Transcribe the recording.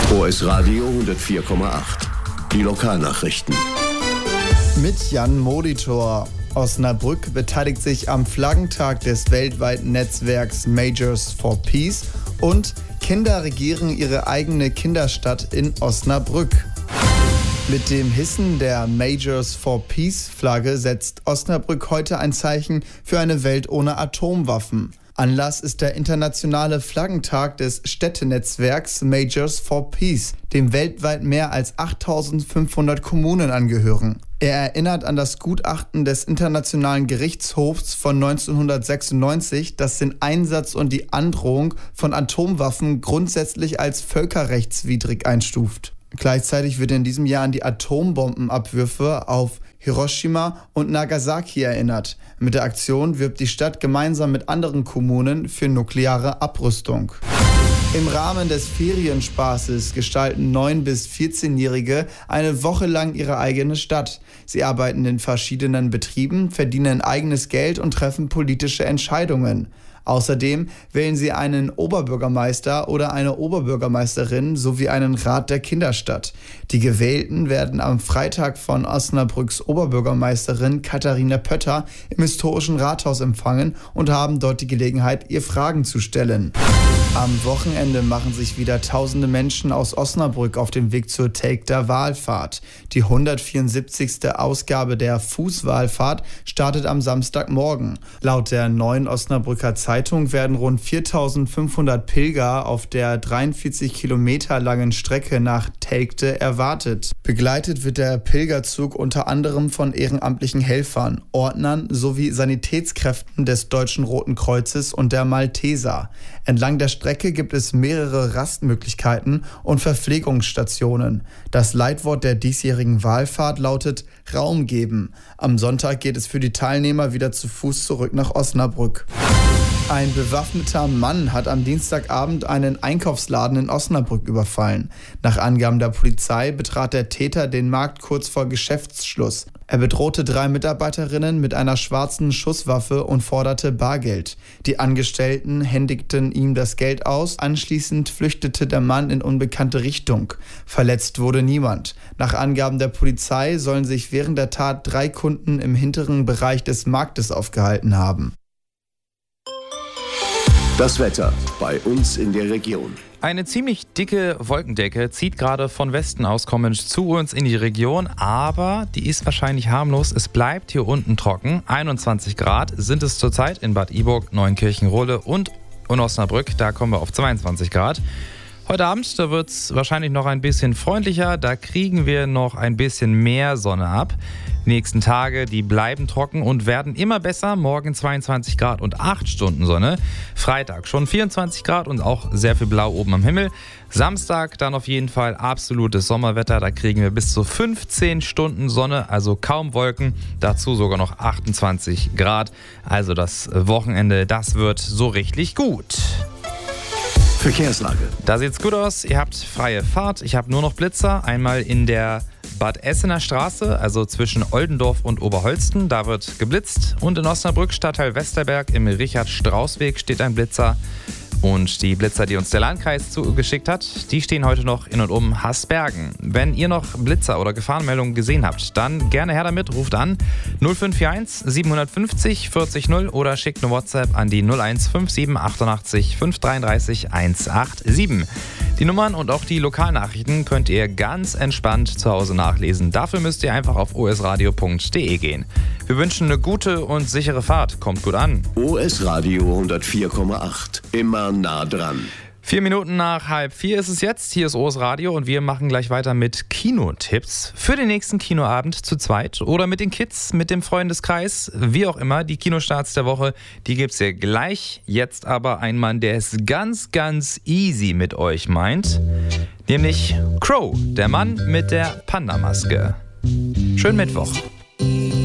OS Radio 104,8. Die Lokalnachrichten. Mit Jan Molitor. Osnabrück beteiligt sich am Flaggentag des weltweiten Netzwerks Majors for Peace und Kinder regieren ihre eigene Kinderstadt in Osnabrück. Mit dem Hissen der Majors for Peace Flagge setzt Osnabrück heute ein Zeichen für eine Welt ohne Atomwaffen. Anlass ist der internationale Flaggentag des Städtenetzwerks Majors for Peace, dem weltweit mehr als 8.500 Kommunen angehören. Er erinnert an das Gutachten des Internationalen Gerichtshofs von 1996, das den Einsatz und die Androhung von Atomwaffen grundsätzlich als völkerrechtswidrig einstuft. Gleichzeitig wird in diesem Jahr an die Atombombenabwürfe auf Hiroshima und Nagasaki erinnert. Mit der Aktion wirbt die Stadt gemeinsam mit anderen Kommunen für nukleare Abrüstung. Im Rahmen des Ferienspaßes gestalten 9- bis 14-Jährige eine Woche lang ihre eigene Stadt. Sie arbeiten in verschiedenen Betrieben, verdienen eigenes Geld und treffen politische Entscheidungen. Außerdem wählen sie einen Oberbürgermeister oder eine Oberbürgermeisterin sowie einen Rat der Kinderstadt. Die Gewählten werden am Freitag von Osnabrücks Oberbürgermeisterin Katharina Pötter im historischen Rathaus empfangen und haben dort die Gelegenheit, ihr Fragen zu stellen. Am Wochenende machen sich wieder tausende Menschen aus Osnabrück auf den Weg zur Telgter Wallfahrt. Die 174. Ausgabe der Fußwallfahrt startet am Samstagmorgen. Laut der Neuen Osnabrücker Zeitung werden rund 4.500 Pilger auf der 43 Kilometer langen Strecke nach Telgte erwartet. Begleitet wird der Pilgerzug unter anderem von ehrenamtlichen Helfern, Ordnern sowie Sanitätskräften des Deutschen Roten Kreuzes und der Malteser. Entlang der Strecke gibt es mehrere Rastmöglichkeiten und Verpflegungsstationen. Das Leitwort der diesjährigen Wallfahrt lautet Raum geben. Am Sonntag geht es für die Teilnehmer wieder zu Fuß zurück nach Osnabrück. Ein bewaffneter Mann hat am Dienstagabend einen Einkaufsladen in Osnabrück überfallen. Nach Angaben der Polizei betrat der Täter den Markt kurz vor Geschäftsschluss. Er bedrohte 3 Mitarbeiterinnen mit einer schwarzen Schusswaffe und forderte Bargeld. Die Angestellten händigten ihm das Geld aus. Anschließend flüchtete der Mann in unbekannte Richtung. Verletzt wurde niemand. Nach Angaben der Polizei sollen sich während der Tat 3 Kunden im hinteren Bereich des Marktes aufgehalten haben. Das Wetter bei uns in der Region. Eine ziemlich dicke Wolkendecke zieht gerade von Westen aus kommend zu uns in die Region, aber die ist wahrscheinlich harmlos. Es bleibt hier unten trocken. 21 Grad sind es zurzeit in Bad Iburg, Neunkirchen-Rohle und in Osnabrück. Da kommen wir auf 22 Grad. Heute Abend, da wird es wahrscheinlich noch ein bisschen freundlicher. Da kriegen wir noch ein bisschen mehr Sonne ab. Die nächsten Tage, die bleiben trocken und werden immer besser. Morgen 22 Grad und 8 Stunden Sonne. Freitag schon 24 Grad und auch sehr viel Blau oben am Himmel. Samstag dann auf jeden Fall absolutes Sommerwetter. Da kriegen wir bis zu 15 Stunden Sonne, also kaum Wolken. Dazu sogar noch 28 Grad. Also das Wochenende, das wird so richtig gut. Verkehrslage. Da sieht's gut aus. Ihr habt freie Fahrt. Ich habe nur noch Blitzer. Einmal in der Bad Essener Straße, also zwischen Oldendorf und Oberholsten. Da wird geblitzt. Und in Osnabrück, Stadtteil Westerberg, im Richard-Strauß-Weg steht ein Blitzer. Und die Blitzer, die uns der Landkreis zugeschickt hat, die stehen heute noch in und um Hasbergen. Wenn ihr noch Blitzer oder Gefahrenmeldungen gesehen habt, dann gerne her damit, ruft an 0541 750 40 0 oder schickt eine WhatsApp an die 0157 88 533 187. Die Nummern und auch die Lokalnachrichten könnt ihr ganz entspannt zu Hause nachlesen. Dafür müsst ihr einfach auf osradio.de gehen. Wir wünschen eine gute und sichere Fahrt. Kommt gut an. OS Radio 104,8. Immer nah dran. 4 Minuten nach 3:30 ist es jetzt. Hier ist OS Radio und wir machen gleich weiter mit Kinotipps für den nächsten Kinoabend zu zweit oder mit den Kids, mit dem Freundeskreis, wie auch immer. Die Kinostarts der Woche, die gibt's ja gleich. Jetzt aber ein Mann, der es ganz, ganz easy mit euch meint, nämlich Crow, der Mann mit der Panda-Maske. Schönen Mittwoch.